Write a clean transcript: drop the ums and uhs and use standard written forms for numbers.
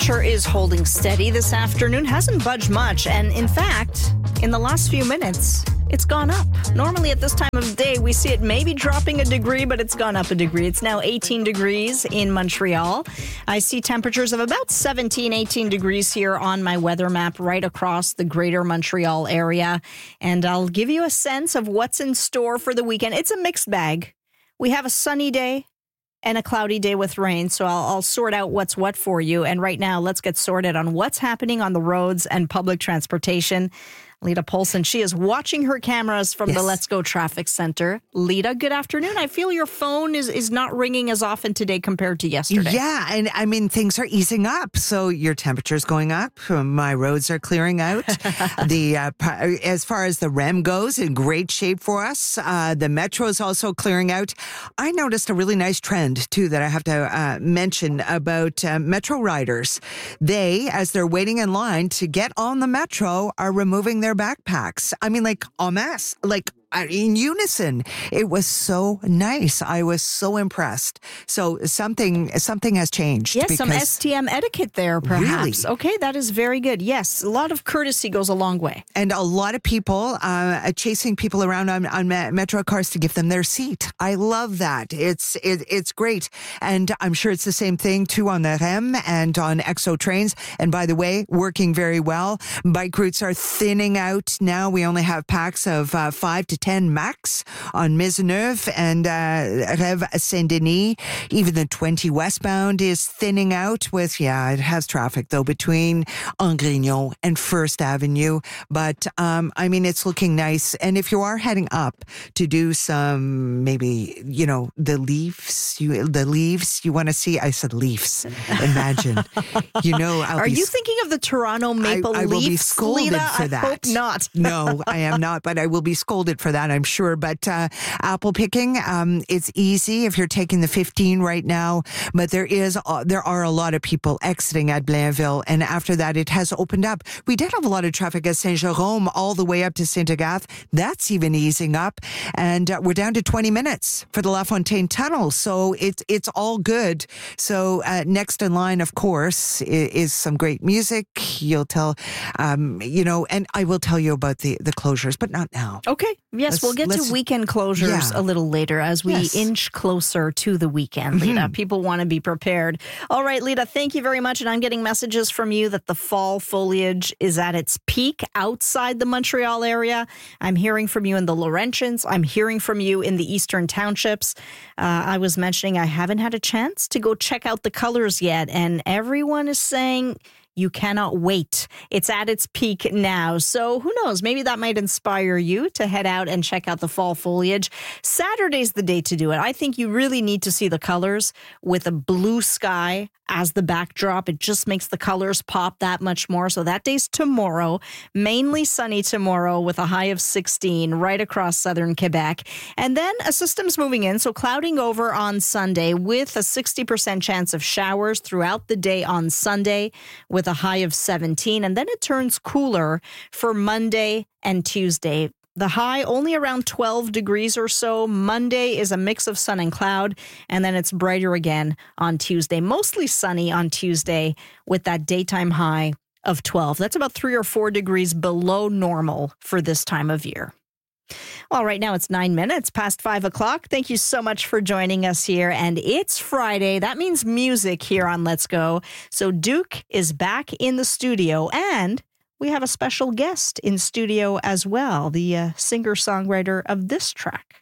temperature is holding steady this afternoon, hasn't budged much, and in fact, in the last few minutes, it's gone up. Normally at this time of day, we see it maybe dropping a degree, but it's gone up a degree. It's now 18 degrees in Montreal. I see temperatures of about 17, 18 degrees here on my weather map right across the greater Montreal area. And I'll give you a sense of what's in store for the weekend. It's a mixed bag. We have a sunny day and a cloudy day with rain, so I'll sort out what's what for you. And right now, let's get sorted on what's happening on the roads and public transportation. Lita Polson, she is watching her cameras from the Let's Go Traffic Center. Lita, good afternoon. I feel your phone is not ringing as often today compared to yesterday. Yeah, and I mean, things are easing up. So your temperature's going up. My roads are clearing out. As far as the REM goes, in great shape for us. The metro is also clearing out. I noticed a really nice trend, too, that I have to mention about metro riders. They, as they're waiting in line to get on the metro, are removing their backpacks. I mean, like en masse, like in unison. It was so nice. I was so impressed. So something has changed. Yes, some STM etiquette there, perhaps. Really? Okay, that is very good. Yes, a lot of courtesy goes a long way. And a lot of people chasing people around on metro cars to give them their seat. I love that. It's great. And I'm sure it's the same thing, too, on the REM and on EXO trains. And by the way, working very well. Bike routes are thinning out now. We only have packs of 5 to 10 max on Maisonneuve and Rêve Saint-Denis. Even the 20 westbound is thinning out with, it has traffic though between Angrignon and First Avenue. But I mean, it's looking nice. And if you are heading up to do some, maybe, the leaves you want to see, I said leaves. Imagine, Are you thinking of the Toronto Maple Leafs? I will be scolded for that. I hope not. No, I am not, but I will be scolded for that, I'm sure. But apple picking, it's easy if you're taking the 15 right now. But there are a lot of people exiting at Blainville, and after that, it has opened up. We did have a lot of traffic at Saint-Jérôme all the way up to Saint-Agathe. That's even easing up, and we're down to 20 minutes for the La Fontaine Tunnel. So it's all good. So next in line, of course, is some great music. You'll tell, and I will tell you about the closures, but not now. Okay. Yes, we'll get to weekend closures a little later as we inch closer to the weekend, Lita. People want to be prepared. All right, Lita, thank you very much. And I'm getting messages from you that the fall foliage is at its peak outside the Montreal area. I'm hearing from you in the Laurentians. I'm hearing from you in the Eastern Townships. I was mentioning I haven't had a chance to go check out the colors yet. And everyone is saying you cannot wait. It's at its peak now. So who knows? Maybe that might inspire you to head out and check out the fall foliage. Saturday's the day to do it. I think you really need to see the colors with a blue sky as the backdrop. It just makes the colors pop that much more. So that day's tomorrow. Mainly sunny tomorrow with a high of 16 right across southern Quebec. And then a system's moving in. So clouding over on Sunday with a 60% chance of showers throughout the day on Sunday with a high of 17. And then it turns cooler for Monday and Tuesday. The high only around 12 degrees or so. Monday is a mix of sun and cloud, and then it's brighter again on Tuesday. Mostly sunny on Tuesday with that daytime high of 12. That's about 3 or 4 degrees below normal for this time of year. Well, right now it's 9 minutes past 5 o'clock. Thank you so much for joining us here. And it's Friday. That means music here on Let's Go. So Duke is back in the studio, and we have a special guest in studio as well, the singer-songwriter of this track.